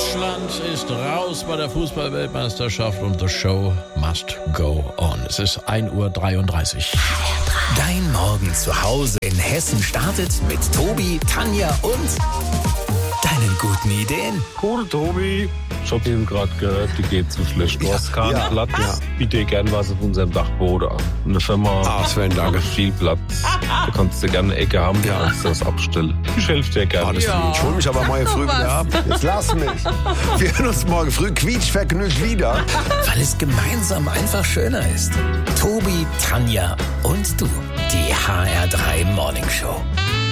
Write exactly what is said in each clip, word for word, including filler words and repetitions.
Deutschland ist raus bei der Fußball-Weltmeisterschaft und the show must go on. Es ist ein Uhr dreiunddreißig. Dein Morgen zu Hause in Hessen startet mit Tobi, Tanja und deinen guten Ideen. Cool, Tobi. Ich hab eben gerade gehört, die geht zu schlecht. Du hast keinen ja, Platz. ja. Biete dir gern was auf unserem Dachboden an. Eine Firma Ah, Sven, danke. hat viel Platz. Du kannst dir gerne eine Ecke haben, Ja. kannst das abstellen. Ich helfe dir gerne. Alles ja. Ich hol mich aber morgen früh wieder ab. Jetzt lass mich. Wir hören uns morgen früh quietschvergnügt wieder. Weil es gemeinsam einfach schöner ist. Tobi, Tanja und du. Die H R drei Morning Show.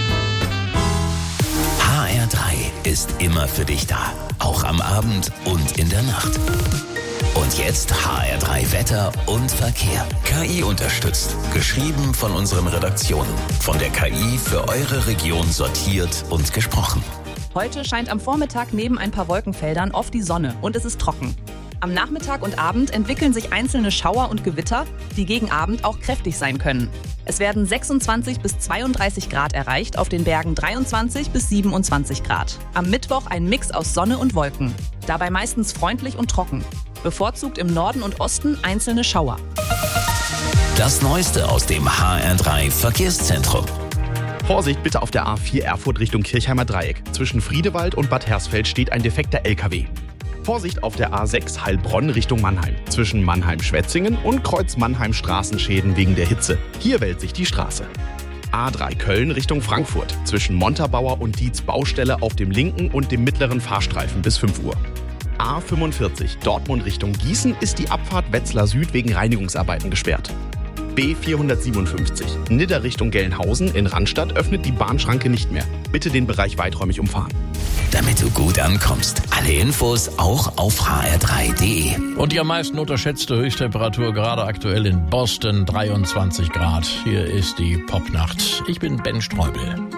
H R drei ist immer für dich da. Auch am Abend und in der Nacht. Und jetzt H R drei Wetter und Verkehr. K I unterstützt. Geschrieben von unseren Redaktionen. Von der K I für eure Region sortiert und gesprochen. Heute scheint am Vormittag neben ein paar Wolkenfeldern oft die Sonne und es ist trocken. Am Nachmittag und Abend entwickeln sich einzelne Schauer und Gewitter, die gegen Abend auch kräftig sein können. Es werden sechsundzwanzig bis zweiunddreißig Grad erreicht, auf den Bergen dreiundzwanzig bis siebenundzwanzig Grad. Am Mittwoch ein Mix aus Sonne und Wolken. Dabei meistens freundlich und trocken. Bevorzugt im Norden und Osten einzelne Schauer. Das Neueste aus dem H R drei Verkehrszentrum. Vorsicht bitte auf der A vier Erfurt Richtung Kirchheimer Dreieck. Zwischen Friedewald und Bad Hersfeld steht ein defekter L K W. Vorsicht auf der A sechs Heilbronn Richtung Mannheim. Zwischen Mannheim-Schwetzingen und Kreuz Mannheim Straßenschäden wegen der Hitze. Hier wälzt sich die Straße. A drei Köln Richtung Frankfurt. Zwischen Montabaur und Dietz Baustelle auf dem linken und dem mittleren Fahrstreifen bis fünf Uhr. A fünfundvierzig Dortmund Richtung Gießen ist die Abfahrt Wetzlar Süd wegen Reinigungsarbeiten gesperrt. B vierhundertsiebenundfünfzig Nidda Richtung Gelnhausen in Randstadt öffnet die Bahnschranke nicht mehr. Bitte den Bereich weiträumig umfahren. Damit du gut ankommst. Alle Infos auch auf h r drei punkt d e. Und die am meisten unterschätzte Höchsttemperatur gerade aktuell in Boston, dreiundzwanzig Grad. Hier ist die Popnacht. Ich bin Ben Streubel.